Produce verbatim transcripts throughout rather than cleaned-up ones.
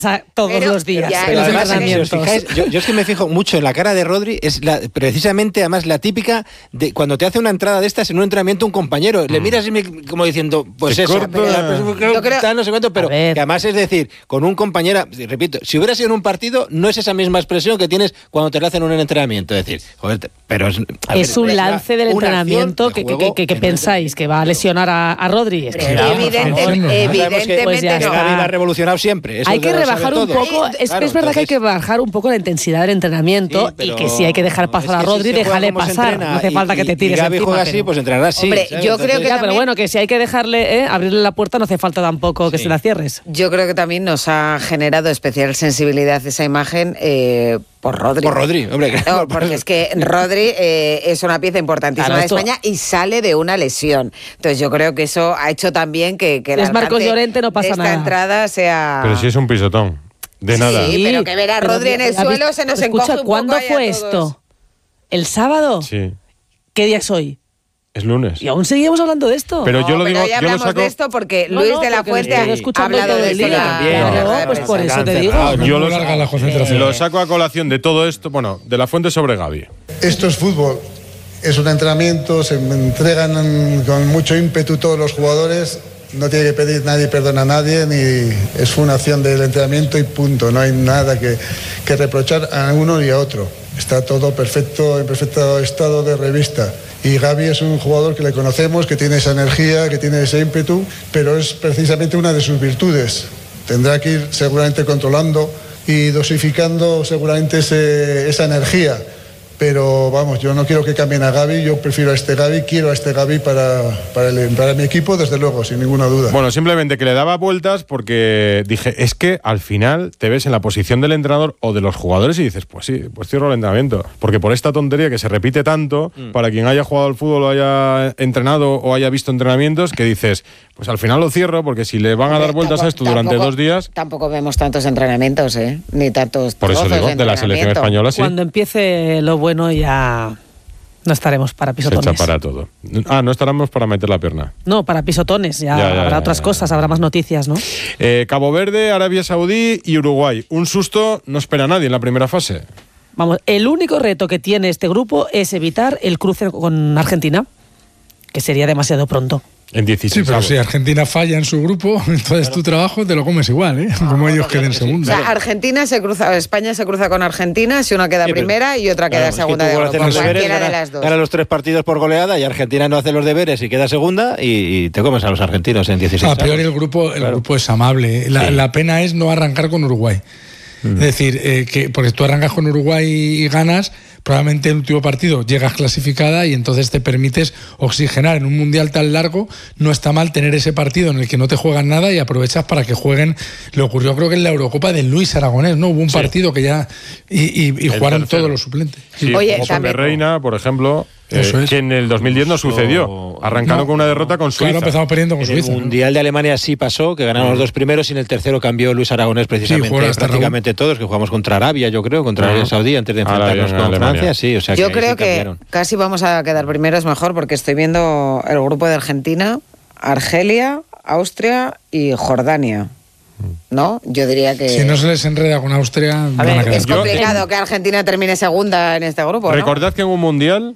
todos pero, los días. Ya, en los además, entrenamientos. si os fijáis, yo, yo es que me fijo mucho en la cara de Rodri, es la, precisamente además la típica de cuando te hace una entrada de estas en un entrenamiento un compañero, mm. le miras y me, como diciendo, pues te eso, corta, pero, creo, yo creo, tal, no sé cuánto, pero que además es decir, con un compañero, repito, si hubiera sido en un partido, no es esa misma expresión que tienes cuando te lo hacen en un entrenamiento, es decir, joder, pero es, es ver, un lance del entrenamiento de que, que, que, que pensáis que va a lesionar a, a Rodri. Es que, claro, evidente, no, evidentemente pues ya no. Gavi la ha revolucionado siempre. Eso hay que rebajar un poco, es, claro, es verdad entonces, que hay que bajar un poco la intensidad del entrenamiento sí, y que si hay que dejar pasar es que a Rodri, si déjale pasar. No hace falta y, que te tires y Gavi encima. juega pero... así, pues entrenará así. Hombre, ¿sabes? yo Entonces, creo que ya, también... pero bueno, que si hay que dejarle, eh, abrirle la puerta, no hace falta tampoco que sí. se la cierres. Yo creo que también nos ha generado especial sensibilidad esa imagen eh, por Rodri. Por Rodri, hombre. No, porque es que Rodri eh, es una pieza importantísima claro, esto... de España y sale de una lesión. Entonces yo creo que eso ha hecho también que, que es Marcos Llorente, no pasa esta nada. entrada sea... Pero si es un pisotón. De nada. Sí, pero que ver a Rodri en el suelo visto, se nos encoge un poco. ¿Cuándo fue esto? ¿El sábado? Sí. ¿Qué día es hoy? Es lunes. Y aún seguimos hablando de esto. Pero no, yo lo pero digo, hoy hablamos yo lo saco... de esto porque no, Luis no, de la Fuente ha hablado de esto también. Claro, no, pues por eso te digo. Ah, yo lo, larga la concentración. lo saco a colación de todo esto, bueno, de la Fuente sobre Gavi. Esto es fútbol. Es un entrenamiento, se entregan con mucho ímpetu todos los jugadores. No tiene que pedir nadie perdón a nadie, ni es una acción del entrenamiento y punto. No hay nada que, que reprochar a uno y a otro. Está todo perfecto, en perfecto estado de revista. Y Gavi es un jugador que le conocemos, que tiene esa energía, que tiene ese ímpetu, pero es precisamente una de sus virtudes. Tendrá que ir seguramente controlando y dosificando seguramente ese, esa energía. Pero vamos, yo no quiero que cambien a Gavi, yo prefiero a este Gavi, quiero a este Gavi para, para, el, para mi equipo, desde luego, sin ninguna duda. Bueno, simplemente que le daba vueltas porque dije, es que al final te ves en la posición del entrenador o de los jugadores y dices, pues sí, pues cierro el entrenamiento. Porque por esta tontería que se repite tanto, mm. para quien haya jugado al fútbol o haya entrenado o haya visto entrenamientos, que dices, pues al final lo cierro porque si le van a dar vueltas tampoco, a esto durante tampoco, dos días... Tampoco vemos tantos entrenamientos, ¿eh? Ni tantos Por eso digo, de, de la selección española sí. Cuando empiece lo bueno ya no estaremos para pisotones. Se echa para todo. Ah, no estaremos para meter la pierna. No, para pisotones, ya, ya, ya habrá ya, otras ya, cosas, ya. habrá más noticias, ¿no? Eh, Cabo Verde, Arabia Saudí y Uruguay. Un susto no espera a nadie en la primera fase. Vamos, el único reto que tiene este grupo es evitar el cruce con Argentina, que sería demasiado pronto. En dieciséis. Sí, pero si Argentina falla en su grupo, entonces claro. tu trabajo te lo comes igual, ¿eh? Como no, ellos queden segunda. O sea, Argentina se cruza, España se cruza con Argentina si una queda sí, primera y otra queda claro, segunda es que de grupo. Cualquiera deberes, de las dos. Gana los tres partidos por goleada y Argentina no hace los deberes y queda segunda y, y te comes a los argentinos en dieciséis. A priori el grupo, el claro. grupo es amable. La, sí. la pena es no arrancar con Uruguay. Mm. Es decir, eh, que porque tú arrancas con Uruguay y ganas, probablemente el último partido llegas clasificada y entonces te permites oxigenar. En un mundial tan largo no está mal tener ese partido en el que no te juegan nada y aprovechas para que jueguen. Le ocurrió creo que en la Eurocopa de Luis Aragonés, ¿no? Hubo un sí. partido que ya y, y, y jugaron tercero. todos los suplentes. Sí, Oye, como con Reina, por ejemplo, Eso eh, es. que en el dos mil diez no sucedió. Arrancando no, con una derrota con Suiza. Claro, empezamos perdiendo con en Suiza. El Mundial de Alemania sí pasó, que ganaron mm. los dos primeros y en el tercero cambió Luis Aragonés precisamente. Sí, prácticamente todos, que jugamos contra Arabia, yo creo, contra Arabia Saudí, antes de enfrentarnos con Francia. Sí, o sea, yo que creo sí que cambiaron. Casi vamos a quedar primeros mejor porque estoy viendo el grupo de Argentina, Argelia, Austria y Jordania. ¿No? Yo diría que... Si no se les enreda con Austria... A ver, es yo, complicado que Argentina termine segunda en este grupo, ¿no? Recordad que en un mundial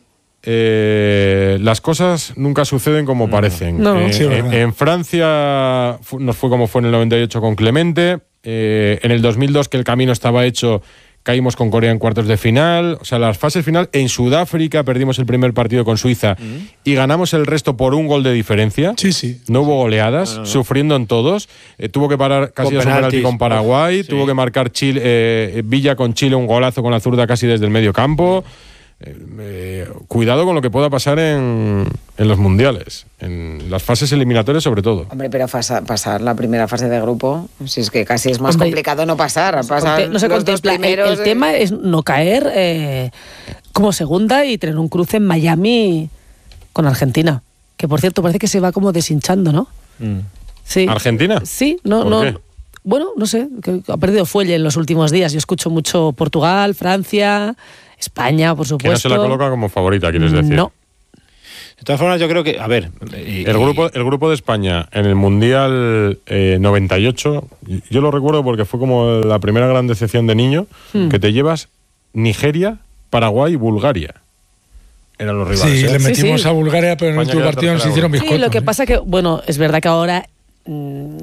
eh, las cosas nunca suceden como no. parecen. No. Eh, sí, en, en Francia nos fue como fue en el noventa y ocho con Clemente. Eh, en el dos mil dos, que el camino estaba hecho... Caímos con Corea en cuartos de final, o sea, las fases final. En Sudáfrica perdimos el primer partido con Suiza mm. y ganamos el resto por un gol de diferencia. Sí, sí. No hubo goleadas, no, no, no. sufriendo en todos. Eh, tuvo que parar casi a su penalti con Paraguay, sí. tuvo que marcar Chile, eh, Villa con Chile un golazo con la zurda casi desde el medio campo. Eh, eh, cuidado con lo que pueda pasar en, en los mundiales, en las fases eliminatorias sobre todo. Hombre, pero fasa, pasar la primera fase de grupo, si es que casi es más Hombre, complicado no pasar. pasar no se los dos primeros, el, el tema es no caer eh, como segunda y tener un cruce en Miami con Argentina, que por cierto parece que se va como deshinchando, ¿no? Mm. Sí. ¿Argentina? Sí, no, no. Qué? Bueno, no sé, que ha perdido fuelle en los últimos días. Yo escucho mucho Portugal, Francia, España, por supuesto. Que no se la coloca como favorita, quieres decir. No. De todas formas, yo creo que, a ver... Y, el, grupo, el grupo de España en el Mundial eh, noventa y ocho, yo lo recuerdo porque fue como la primera gran decepción de niño, hmm. que te llevas Nigeria, Paraguay y Bulgaria. Eran los rivales. Sí, ¿eh? le metimos sí, sí. a Bulgaria, pero en el último partido nos hicieron bizcocho. Sí, lo que ¿eh? pasa que, bueno, es verdad que ahora... Mmm,